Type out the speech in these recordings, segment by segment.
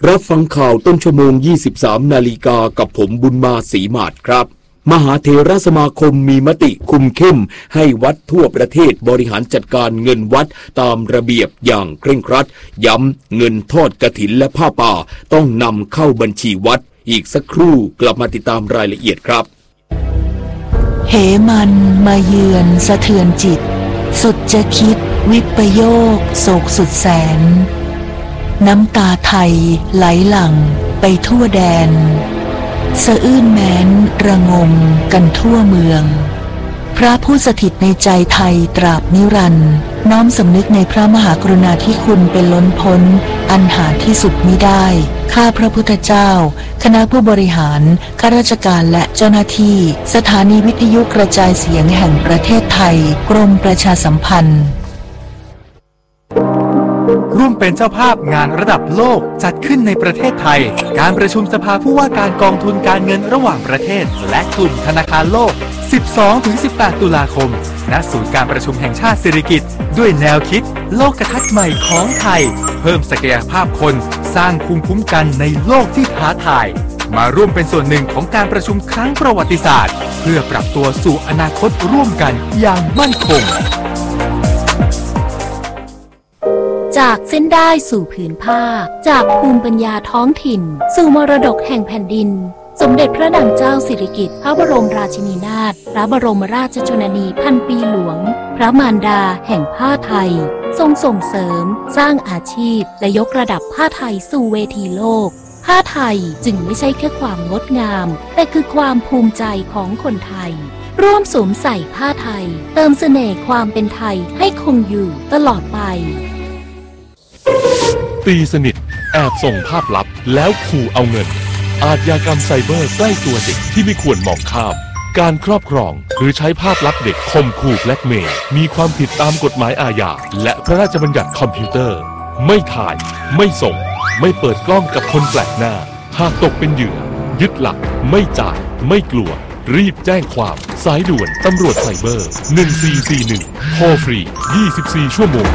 รับฟังข่าวต้นชั่วโมง 23 นาฬิกากับผมบุญมาศรีมาศครับมหาเถรสมาคมมีมติคุมเข้มให้วัดทั่วประเทศบริหารจัดการเงินวัดตามระเบียบอย่างเคร่งครัดย้ำเงินทอดกฐินและผ้าป่าต้องนำเข้าบัญชีวัดอีกสักครู่กลับมาติดตามรายละเอียดครับเหมันมาเยือนสะเทือนจิตสุดจะคิดวิปโยคโศกสุดแสนน้ำตาไทยไหลหลั่งไปทั่วแดนสะอื้นแม้นระงมกันทั่วเมืองพระผู้สถิตในใจไทยตราบนิรันดร์น้อมสำนึกในพระมหากรุณาธิคุณเป็นล้นพ้นอันหาที่สุดมิได้ข้าพระพุทธเจ้าคณะผู้บริหารข้าราชการและเจ้าหน้าที่สถานีวิทยุกระจายเสียงแห่งประเทศไทยกรมประชาสัมพันธ์ร่วมเป็นเจ้าภาพงานระดับโลกจัดขึ้นในประเทศไทยการประชุมสภาผู้ว่าการกองทุนการเงินระหว่างประเทศและกลุ่มธนาคารโลก 12-18 ตุลาคมณศูนย์การประชุมแห่งชาติสิริกิติ์ด้วยแนวคิดโลกทัศน์ใหม่ของไทยเพิ่มศักยภาพคนสร้างภูมิคุ้มกันในโลกที่ท้าทายมาร่วมเป็นส่วนหนึ่งของการประชุมครั้งประวัติศาสตร์เพื่อปรับตัวสู่อนาคตร่วมกันอย่างมั่นคงจากเส้นได้สู่ผืนผ้าจากภูมิปัญญาท้องถิ่นสู่มรดกแห่งแผ่นดินสมเด็จพระนางเจ้าสิริกิติ์พระบรมราชินีนาถพระบรมราชชนนีพันปีหลวงพระมารดาแห่งผ้าไทยทรงส่งเสริมสร้างอาชีพและยกระดับผ้าไทยสู่เวทีโลกผ้าไทยจึงไม่ใช่แค่ความงดงามแต่คือความภูมิใจของคนไทยร่วมสวมใส่ผ้าไทยเติมเสน่ห์ความเป็นไทยให้คงอยู่ตลอดไปตีสนิทแอบส่งภาพลับแล้วขู่เอาเงินอาชญากรรมไซเบอร์ใกล้ตัวเด็กที่ไม่ควรมองข้ามการครอบครองหรือใช้ภาพลับเด็กข่มขู่แบล็กเมย์มีความผิดตามกฎหมายอาญาและพระราชบัญญัติคอมพิวเตอร์ไม่ถ่ายไม่ส่งไม่เปิดกล้องกับคนแปลกหน้าหากตกเป็นเหยื่อยึดหลักไม่จ่ายไม่กลัวรีบแจ้งความสายด่วนตำรวจไซเบอร์1441โทรฟรี24ชั่วโมง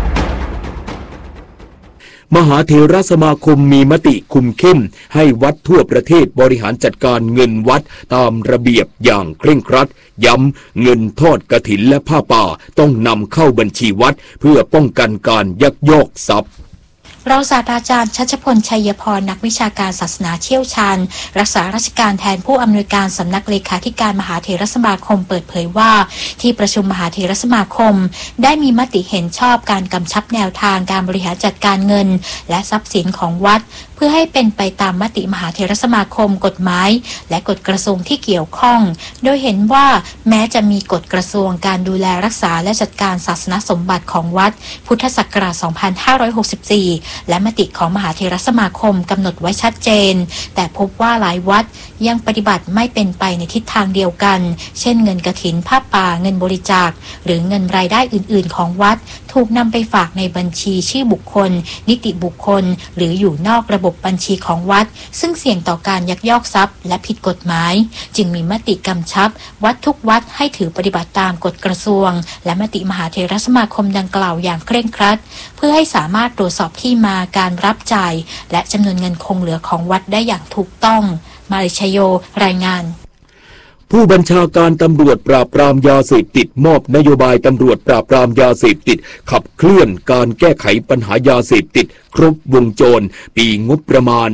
มหาเถรสมาคมมีมติคุมเข้มให้วัดทั่วประเทศบริหารจัดการเงินวัดตามระเบียบอย่างเคร่งครัดย้ำเงินทอดกฐินและผ้าป่าต้องนำเข้าบัญชีวัดเพื่อป้องกันการยักยอกทรัพย์รองศาสตราจารย์ชัชพล ชัยพรนักวิชาการศาสนาเชี่ยวชาญรักษาราชการแทนผู้อำนวยการสำนักเลขาธิการมหาเถรสมาคมเปิดเผยว่าที่ประชุมมหาเถรสมาคมได้มีมติเห็นชอบการกำชับแนวทางการบริหารจัดการเงินและทรัพย์สินของวัดเพื่อให้เป็นไปตามมติมหาเถรสมาคมกฎหมายและกฎกระทรวงที่เกี่ยวข้องโดยเห็นว่าแม้จะมีกฎกระทรวงการดูแลรักษาและจัดการศาสนสมบัติของวัดพุทธศักราช 2564 และมติของมหาเถรสมาคมกำหนดไว้ชัดเจนแต่พบว่าหลายวัดยังปฏิบัติไม่เป็นไปในทิศทางเดียวกันเช่นเงินกฐินผ้าป่าเงินบริจาคหรือเงินรายได้อื่นๆของวัดถูกนำไปฝากในบัญชีชื่อบุคคลนิติบุคคลหรืออยู่นอกระบบบัญชีของวัดซึ่งเสี่ยงต่อการยักยอกทรัพย์และผิดกฎหมายจึงมีมติกำชับวัดทุกวัดให้ถือปฏิบัติตามกฎกระทรวงและมติมหาเถรสมาคมดังกล่าวอย่างเคร่งครัดเพื่อให้สามารถตรวจสอบที่มาการรับจ่ายและจำนวนเงินคงเหลือของวัดได้อย่างถูกต้องมาริชโยรายงานผู้บัญชาการตำรวจปราบปรามยาเสพติดมอบนโยบายตำรวจปราบปรามยาเสพติดขับเคลื่อนการแก้ไขปัญหายาเสพติดครบวงจรปีงบประมาณ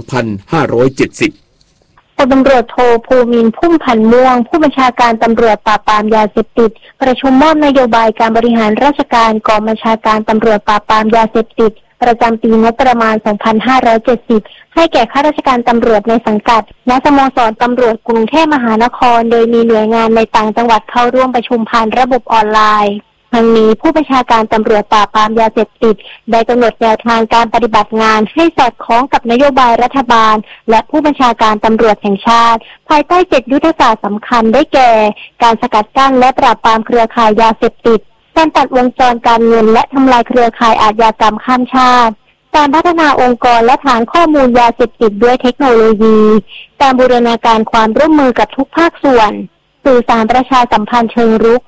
2570 ตำรวจโทภูมินทร์พุ่มพันธ์ม่วงผู้บัญชาการตำรวจปราบปรามยาเสพติดประชุมมอบนโยบายการบริหารราชการกองบัญชาการตำรวจปราบปรามยาเสพติดประจำปีงบประมาณ 2570 ให้แก่ข้าราชการตำรวจในสังกัดและสโมสรตำรวจกรุงเทพมหานครโดยมีหน่วยงานในต่างจังหวัดเข้าร่วมประชุมผ่านระบบออนไลน์ทั้งนี้ผู้บัญชาการตำรวจปราบปรามยาเสพติดได้กำหนดแนวทางการปฏิบัติงานให้สอดคล้องกับนโยบายรัฐบาลและผู้บัญชาการตำรวจแห่งชาติภายใต้7ยุทธศาสตร์สำคัญได้แก่การสกัดกั้นและปราบปรามเครือข่ายยาเสพติดการตัดวงจรการเงินและทำลายเครือข่ายอาชญากรรมข้ามชาติการพัฒนาองค์กรและฐานข้อมูลยาเสพติดด้วยเทคโนโลยีการบูรณาการความร่วมมือกับทุกภาคส่วนสื่อสารประชาสัมพันธ์เชิงรุก